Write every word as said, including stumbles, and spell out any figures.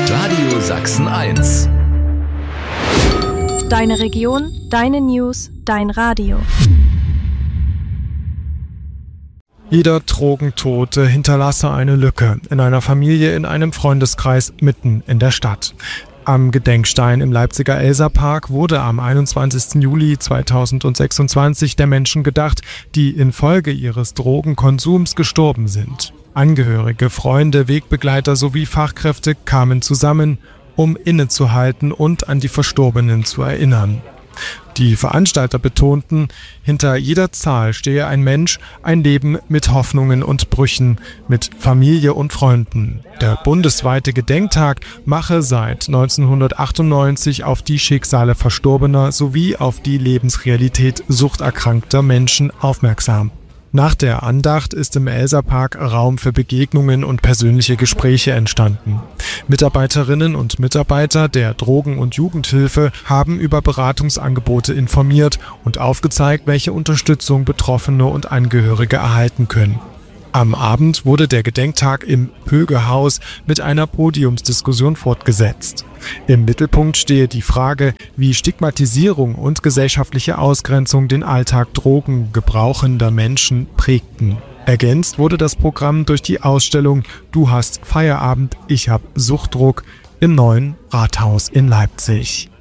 Radio Sachsen eins. Deine Region, deine News, dein Radio. Jeder Drogentote hinterlasse eine Lücke in einer Familie, in einem Freundeskreis mitten in der Stadt. Am Gedenkstein im Leipziger Elsapark wurde am einundzwanzigsten Juli zweitausendsechsundzwanzig der Menschen gedacht, die infolge ihres Drogenkonsums gestorben sind. Angehörige, Freunde, Wegbegleiter sowie Fachkräfte kamen zusammen, um innezuhalten und an die Verstorbenen zu erinnern. Die Veranstalter betonten, hinter jeder Zahl stehe ein Mensch, ein Leben mit Hoffnungen und Brüchen, mit Familie und Freunden. Der bundesweite Gedenktag mache seit neunzehnhundertachtundneunzig auf die Schicksale Verstorbener sowie auf die Lebensrealität suchterkrankter Menschen aufmerksam. Nach der Andacht ist im Elsapark Raum für Begegnungen und persönliche Gespräche entstanden. Mitarbeiterinnen und Mitarbeiter der Drogen- und Jugendhilfe haben über Beratungsangebote informiert und aufgezeigt, welche Unterstützung Betroffene und Angehörige erhalten können. Am Abend wurde der Gedenktag im Pögehaus mit einer Podiumsdiskussion fortgesetzt. Im Mittelpunkt stehe die Frage, wie Stigmatisierung und gesellschaftliche Ausgrenzung den Alltag drogengebrauchender Menschen prägten. Ergänzt wurde das Programm durch die Ausstellung »Du hast Feierabend, ich hab Suchtdruck« im neuen Rathaus in Leipzig.